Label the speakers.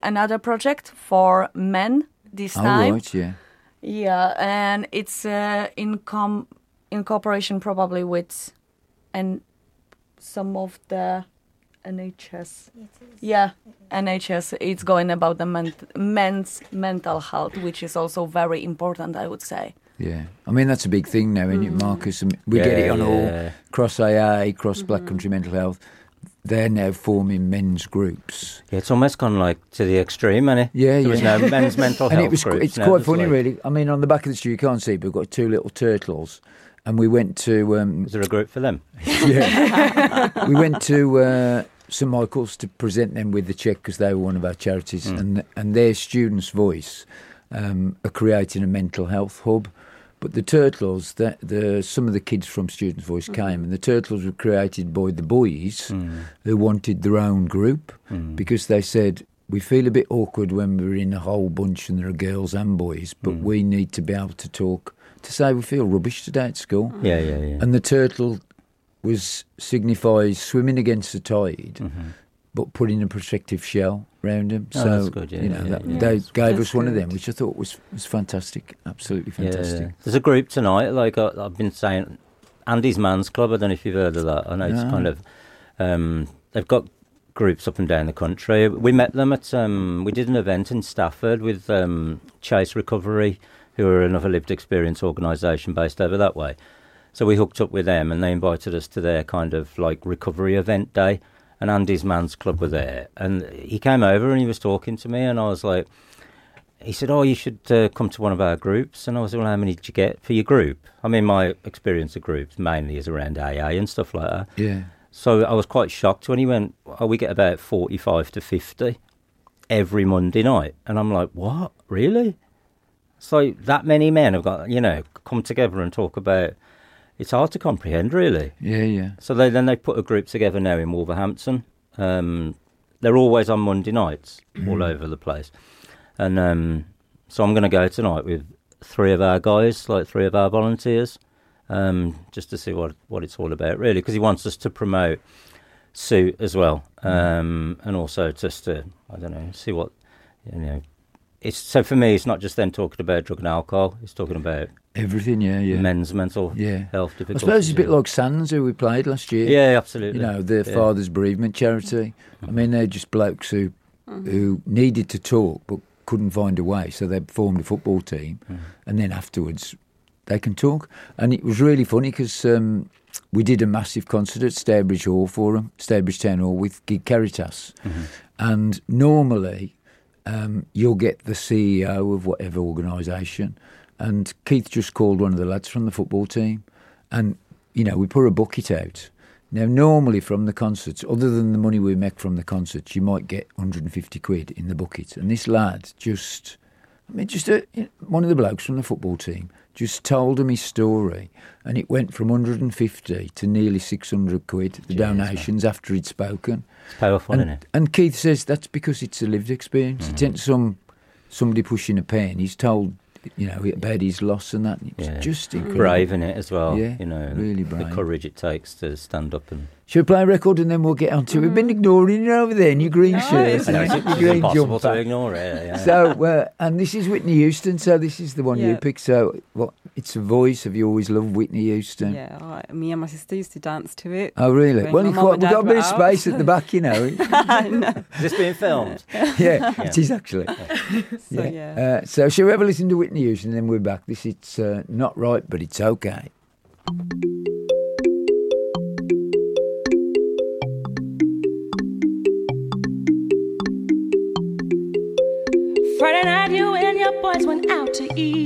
Speaker 1: another project for men this time.
Speaker 2: Oh, right, yeah.
Speaker 1: Yeah, and it's in cooperation probably with some of the NHS. Yeah, NHS. It's going about the men's mental health, which is also very important, I would say.
Speaker 2: Yeah, I mean that's a big thing now, isn't it, Marcus? And we get it on all cross AA, cross Black Country Mental Health. They're now forming men's groups.
Speaker 3: Yeah, it's almost gone like to the extreme, isn't it?
Speaker 2: Yeah,
Speaker 3: there was no men's mental health groups.
Speaker 2: It's quite funny, really. I mean, on the back of the studio, you can't see, but we've got 2 little turtles, and we went to.
Speaker 3: Is there a group for them?
Speaker 2: Yeah, we went to St Michael's to present them with the cheque because they were one of our charities, and their Students' Voice are creating a mental health hub. But the Turtles, some of the kids from Students' Voice came, and the Turtles were created by the boys who wanted their own group because they said, we feel a bit awkward when we're in a whole bunch and there are girls and boys, but we need to be able to talk, to say we feel rubbish today at school.
Speaker 3: Yeah.
Speaker 2: And the turtle signifies swimming against the tide, but putting a protective shell around them.
Speaker 3: Oh,
Speaker 2: so
Speaker 3: that's good,
Speaker 2: they gave us one of them, which I thought was fantastic, absolutely fantastic.
Speaker 3: Yeah. There's a group tonight, like I've been saying, Andy's Man's Club. I don't know if you've heard of that. I know it's kind of they've got groups up and down the country. We met them at we did an event in Stafford with Chase Recovery, who are another lived experience organisation based over that way. So we hooked up with them, and they invited us to their kind of like recovery event day. And Andy's Man's Club were there, and he came over and he was talking to me, and I was like, he said, you should come to one of our groups. And I was like, well, how many did you get for your group? I mean, my experience of groups mainly is around AA and stuff like that.
Speaker 2: Yeah.
Speaker 3: So I was quite shocked when he went, we get about 45 to 50 every Monday night. And I'm like, what? Really? So that many men have got, come together and talk about. It's hard to comprehend, really.
Speaker 2: Yeah.
Speaker 3: So they put a group together now in Wolverhampton. They're always on Monday nights, all over the place. And so I'm going to go tonight with 3 of our guys, like 3 of our volunteers, just to see what it's all about, really, because he wants us to promote Suit as well, and also just to, see what, It's so for me, it's not just then talking about drug and alcohol. It's talking about
Speaker 2: everything,
Speaker 3: men's mental health difficulties.
Speaker 2: I suppose it's a bit like Sands, who we played last year.
Speaker 3: Yeah, absolutely.
Speaker 2: The Father's Bereavement Charity. I mean, they're just blokes who needed to talk but couldn't find a way, so they formed a football team, and then afterwards they can talk. And it was really funny because we did a massive concert at Stourbridge Hall for them, Stourbridge Town Hall, with Gig Caritas, and normally. You'll get the CEO of whatever organisation, and Keith just called one of the lads from the football team, and we put a bucket out. Now normally from the concerts, other than the money we make from the concerts, you might get 150 quid in the bucket, and this lad one of the blokes from the football team just told him his story, and it went from 150 to nearly 600 quid, the donations, after he'd spoken.
Speaker 3: It's powerful, isn't it?
Speaker 2: And Keith says that's because it's a lived experience. It's not somebody pushing a pen. He's told, about his loss and that. It's just incredible.
Speaker 3: Brave in it as well.
Speaker 2: Yeah, really brave.
Speaker 3: The courage it takes to stand up and...
Speaker 2: Shall we play a record and then we'll get on to it? We've been ignoring you over there in your green shirt.
Speaker 3: It's impossible to ignore it. Yeah.
Speaker 2: So, and this is Whitney Houston, so this is the one you picked. So, it's a voice. Have you always loved Whitney Houston?
Speaker 4: Yeah, me and my sister used to dance to it.
Speaker 2: Oh, really? Well, we've got a bit of space at the back,
Speaker 4: I know.
Speaker 3: Is this being filmed?
Speaker 2: Yeah, it is actually. So, shall we have a listen to Whitney Houston and then we're back? It's not right, but it's okay.
Speaker 5: Friday night, you and your boys went out to eat.